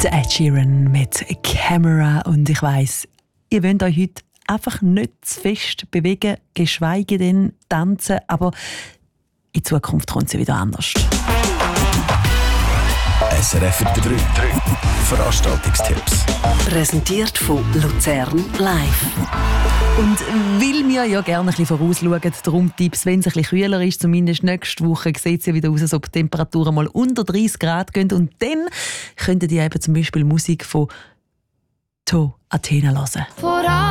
Der Ed Sheeran mit Camera. Und ich weiss, ihr wollt euch heute einfach nicht zu fest bewegen, geschweige denn tanzen, aber in Zukunft kommt sie wieder anders. SRF 3 Veranstaltungstipps. Präsentiert von Luzern Live. Und weil wir ja gerne ein bisschen vorausschauen, darum Tipps, wenn es ein bisschen kühler ist, zumindest nächste Woche sieht es ja wieder aus, als ob die Temperaturen mal unter 30 Grad gehen. Und dann könntet ihr eben zum Beispiel Musik von To Athena hören.